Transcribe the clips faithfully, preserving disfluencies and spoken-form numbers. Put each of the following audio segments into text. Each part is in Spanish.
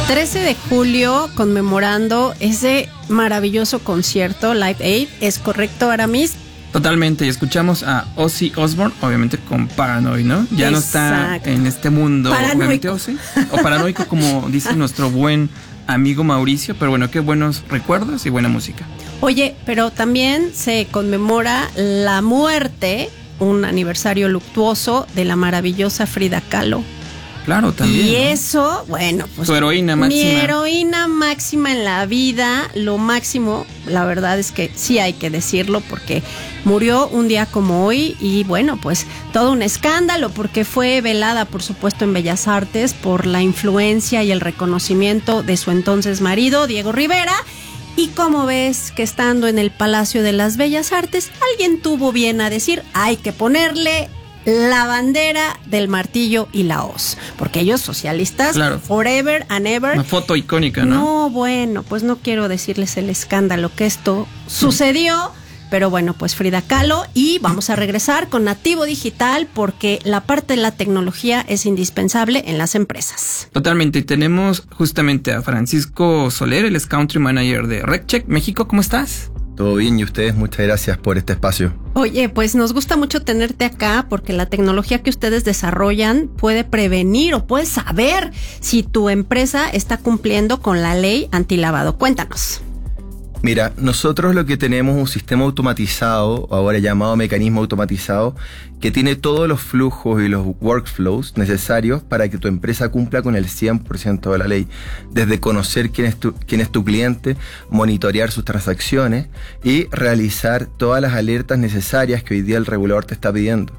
trece de julio, conmemorando ese maravilloso concierto Live Aid. ¿Es correcto, Aramis? Totalmente, y escuchamos a Ozzy Osbourne, obviamente con Paranoid, ¿no? Ya Exacto. no está en este mundo, paranoico. obviamente Ozzy, o paranoico como dice nuestro buen amigo Mauricio, pero bueno, qué buenos recuerdos y buena música. Oye, pero también se conmemora la muerte, un aniversario luctuoso de la maravillosa Frida Kahlo. Claro, también. Y ¿no? eso, bueno, pues... Su heroína máxima. Mi heroína máxima en la vida, lo máximo, la verdad es que sí hay que decirlo, porque murió un día como hoy y bueno, pues todo un escándalo, porque fue velada, por supuesto, en Bellas Artes por la influencia y el reconocimiento de su entonces marido, Diego Rivera. Y como ves que estando en el Palacio de las Bellas Artes, alguien tuvo bien a decir, hay que ponerle la bandera del martillo y la hoz, porque ellos socialistas, claro. forever and ever. Una foto icónica, ¿no? No, bueno, pues no quiero decirles el escándalo que esto sucedió, pero bueno, pues Frida Kahlo, y vamos a regresar con Nativo Digital, porque la parte de la tecnología es indispensable en las empresas. Totalmente, y tenemos justamente a Francisco Soler, el es Country Manager de RecCheck México. ¿Cómo estás? Todo bien, y ustedes, muchas gracias por este espacio. Oye, pues nos gusta mucho tenerte acá porque la tecnología que ustedes desarrollan puede prevenir o puede saber si tu empresa está cumpliendo con la ley antilavado. Cuéntanos. Mira, nosotros lo que tenemos es un sistema automatizado, ahora llamado mecanismo automatizado, que tiene todos los flujos y los workflows necesarios para que tu empresa cumpla con el cien por ciento de la ley. Desde conocer quién es tu, quién es tu cliente, monitorear sus transacciones y realizar todas las alertas necesarias que hoy día el regulador te está pidiendo.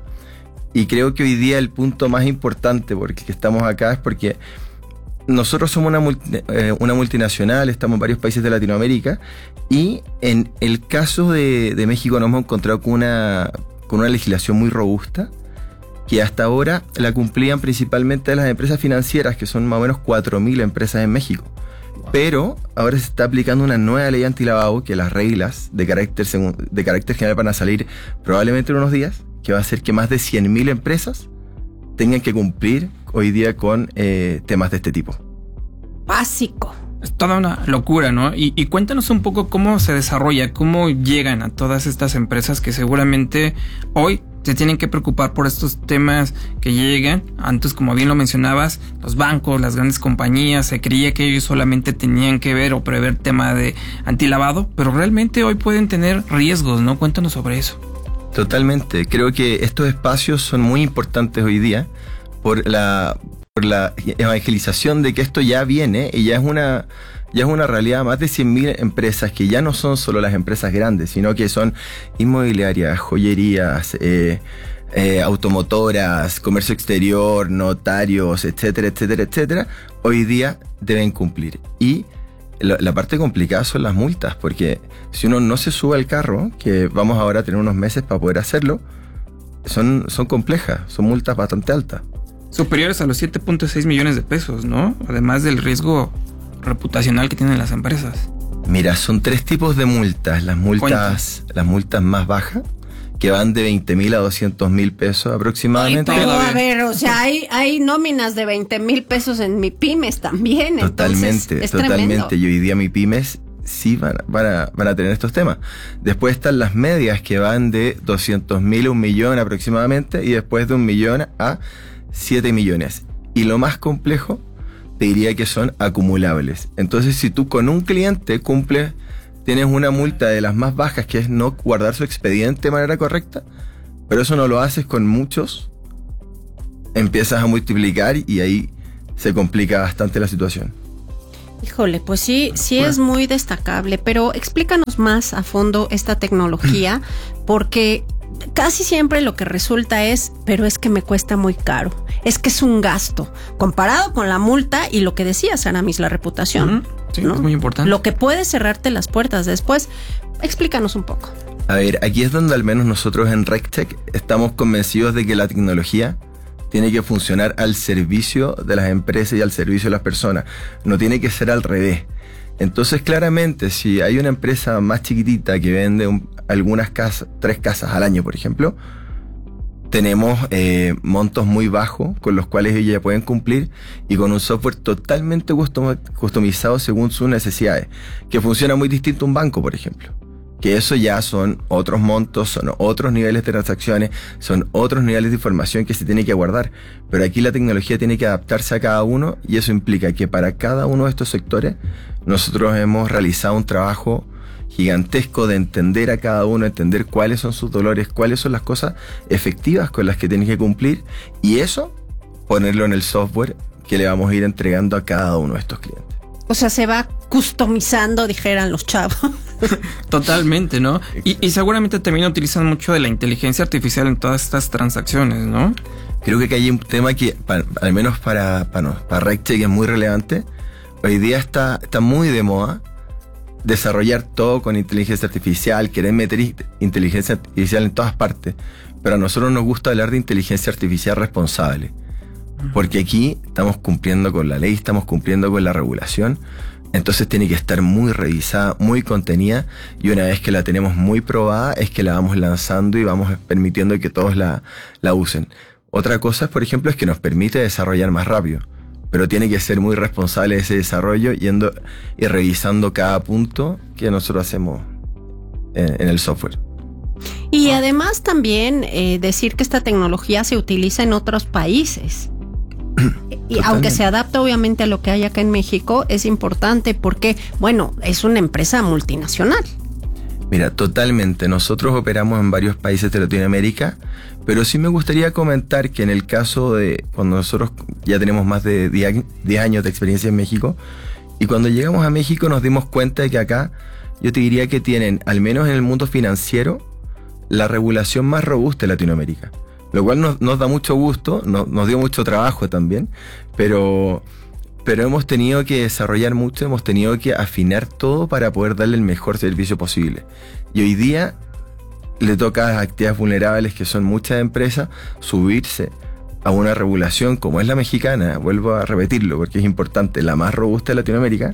Y creo que hoy día el punto más importante por el que estamos acá es porque nosotros somos una, multi, eh, una multinacional, estamos en varios países de Latinoamérica, y en el caso de, de México nos hemos encontrado con una, con una legislación muy robusta, que hasta ahora la cumplían principalmente las empresas financieras, que son más o menos cuatro mil empresas en México. Pero ahora se está aplicando una nueva ley antilavado, que las reglas de carácter, de carácter general van a salir probablemente en unos días, que va a hacer que más de cien mil empresas tengan que cumplir hoy día con eh, temas de este tipo. Básico. Es toda una locura, ¿no? Y, y cuéntanos un poco cómo se desarrolla, cómo llegan a todas estas empresas que seguramente hoy se tienen que preocupar por estos temas que llegan. Antes, como bien lo mencionabas, los bancos, las grandes compañías, se creía que ellos solamente tenían que ver o prever tema de antilavado, pero realmente hoy pueden tener riesgos, ¿no? Cuéntanos sobre eso. Totalmente. Creo que estos espacios son muy importantes hoy día por la, por la evangelización de que esto ya viene y ya es una, ya es una realidad. Más de cien mil empresas que ya no son solo las empresas grandes, sino que son inmobiliarias, joyerías, eh, eh, automotoras, comercio exterior, notarios, etcétera, etcétera, etcétera, hoy día deben cumplir. Y La, la parte complicada son las multas, porque si uno no se sube al carro, que vamos ahora a tener unos meses para poder hacerlo, son, son complejas, son multas bastante altas. Superiores a los siete punto seis millones de pesos, ¿no? Además del riesgo reputacional que tienen las empresas. Mira, son tres tipos de multas. Las multas, las multas más bajas, que van de veinte mil a doscientos mil pesos aproximadamente. Ay, pero a ver, o sea, hay, hay nóminas de veinte mil pesos en MIPYMES también. Totalmente, es totalmente. Tremendo. Y hoy día MIPYMES sí van, van, a, van a tener estos temas. Después están las medias, que van de doscientos mil a un millón aproximadamente, y después de un millón a siete millones. Y lo más complejo, te diría que son acumulables. Entonces, si tú con un cliente cumples, tienes una multa de las más bajas, que es no guardar su expediente de manera correcta, pero eso no lo haces con muchos, empiezas a multiplicar y ahí se complica bastante la situación. Híjole, pues sí, sí es muy destacable, pero explícanos más a fondo esta tecnología, porque casi siempre lo que resulta es, pero es que me cuesta muy caro, es que es un gasto, comparado con la multa y lo que decías, Aramis, la reputación. Uh-huh. Sí, ¿no? Es muy importante. Lo que puede cerrarte las puertas después. Explícanos un poco. A ver, aquí es donde al menos nosotros en RecCheck estamos convencidos de que la tecnología tiene que funcionar al servicio de las empresas y al servicio de las personas. No tiene que ser al revés. Entonces, claramente, si hay una empresa más chiquitita que vende un, algunas casas, tres casas al año, por ejemplo, tenemos eh, montos muy bajos con los cuales ellos ya pueden cumplir y con un software totalmente custom- customizado según sus necesidades, que funciona muy distinto a un banco, por ejemplo. Que eso ya son otros montos, son otros niveles de transacciones, son otros niveles de información que se tiene que guardar. Pero aquí la tecnología tiene que adaptarse a cada uno y eso implica que para cada uno de estos sectores nosotros hemos realizado un trabajo gigantesco de entender a cada uno, entender cuáles son sus dolores, cuáles son las cosas efectivas con las que tienen que cumplir y eso ponerlo en el software que le vamos a ir entregando a cada uno de estos clientes. O sea, se va customizando, dijeran los chavos. Totalmente, ¿no? Y, y seguramente también utilizan mucho de la inteligencia artificial en todas estas transacciones, ¿no? Creo que aquí hay un tema que, para, al menos para, para, para RegTech, es muy relevante. Hoy día está, está muy de moda desarrollar todo con inteligencia artificial, querer meter inteligencia artificial en todas partes. Pero a nosotros nos gusta hablar de inteligencia artificial responsable. Porque aquí estamos cumpliendo con la ley, estamos cumpliendo con la regulación. Entonces tiene que estar muy revisada, muy contenida, y una vez que la tenemos muy probada es que la vamos lanzando y vamos permitiendo que todos la, la usen. Otra cosa, por ejemplo, es que nos permite desarrollar más rápido, pero tiene que ser muy responsable de ese desarrollo yendo y revisando cada punto que nosotros hacemos en, en el software. Y además también eh, decir que esta tecnología se utiliza en otros países. Y aunque se adapta obviamente a lo que hay acá en México, es importante porque, bueno, es una empresa multinacional. Mira, totalmente. Nosotros operamos en varios países de Latinoamérica, pero sí me gustaría comentar que en el caso de cuando nosotros ya tenemos más de diez años de experiencia en México, y cuando llegamos a México nos dimos cuenta de que acá, yo te diría que tienen, al menos en el mundo financiero, la regulación más robusta de Latinoamérica. Lo cual nos, nos da mucho gusto, nos, nos dio mucho trabajo también, pero, pero hemos tenido que desarrollar mucho, hemos tenido que afinar todo para poder darle el mejor servicio posible. Y hoy día le toca a las actividades vulnerables, que son muchas empresas, subirse a una regulación como es la mexicana, vuelvo a repetirlo porque es importante, la más robusta de Latinoamérica,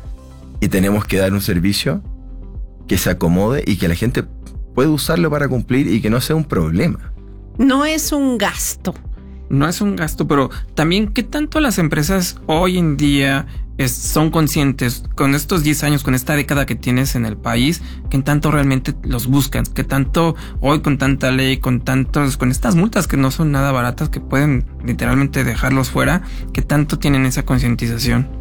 y tenemos que dar un servicio que se acomode y que la gente pueda usarlo para cumplir y que no sea un problema. No es un gasto. No es un gasto, pero también qué tanto las empresas hoy en día es, son conscientes con estos diez años, con esta década que tienes en el país, qué tanto realmente los buscan, qué tanto hoy con tanta ley, con tantos, con estas multas que no son nada baratas, que pueden literalmente dejarlos fuera, qué tanto tienen esa concientización.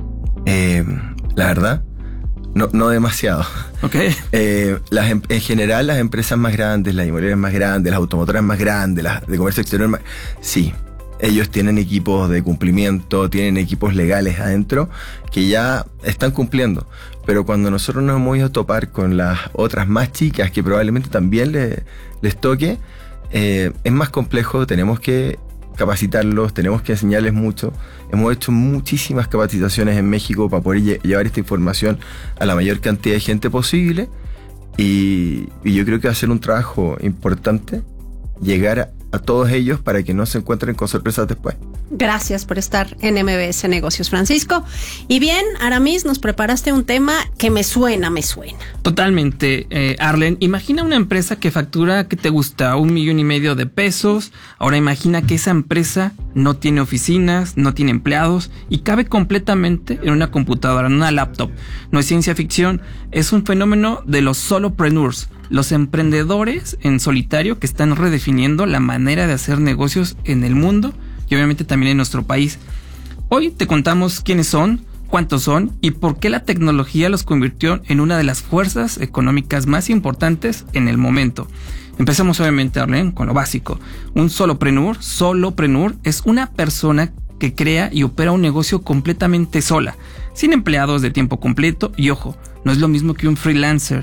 Eh, la verdad, no, no demasiado. Okay. Eh, las, en general, las empresas más grandes, las inmobiliarias más grandes, las automotoras más grandes, las de comercio exterior más, sí, ellos tienen equipos de cumplimiento, tienen equipos legales adentro que ya están cumpliendo. Pero cuando nosotros nos hemos ido a topar con las otras más chicas que probablemente también les, les toque, eh, es más complejo, tenemos que capacitarlos, tenemos que enseñarles mucho. Hemos hecho muchísimas capacitaciones en México para poder lle- llevar esta información a la mayor cantidad de gente posible y, y yo creo que va a ser un trabajo importante llegar a, a todos ellos para que no se encuentren con sorpresas después. Gracias por estar en M B S Negocios, Francisco. Y bien, Aramis, nos preparaste un tema que me suena, me suena. Totalmente, eh, Arlen. Imagina una empresa que factura, ¿qué te gusta? Un millón y medio de pesos. Ahora imagina que esa empresa no tiene oficinas, no tiene empleados y cabe completamente en una computadora, en una laptop. No es ciencia ficción, es un fenómeno de los solopreneurs, los emprendedores en solitario que están redefiniendo la manera de hacer negocios en el mundo y obviamente también en nuestro país. Hoy te contamos quiénes son, cuántos son y por qué la tecnología los convirtió en una de las fuerzas económicas más importantes en el momento. Empecemos obviamente, Arlen, con lo básico. Un solopreneur, solopreneur es una persona que crea y opera un negocio completamente sola, sin empleados de tiempo completo y ojo, no es lo mismo que un freelancer.